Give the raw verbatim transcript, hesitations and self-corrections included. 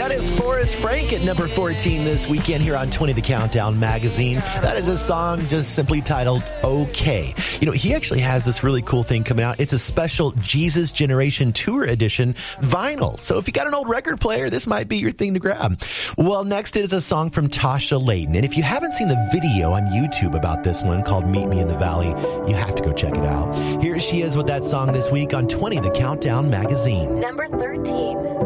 That is Forrest Frank at number fourteen this weekend here on twenty The Countdown magazine. That is a song just simply titled Okay. You know, he actually has this really cool thing coming out. It's a special Jesus Generation Tour Edition vinyl. So if you got an old record player, this might be your thing to grab. Well, next is a song from Tasha Layton. And if you haven't seen the video on YouTube about this one called Meet Me in the Valley, you have to go check it out. Here she is with that song this week on twenty The Countdown magazine. Number thirteen.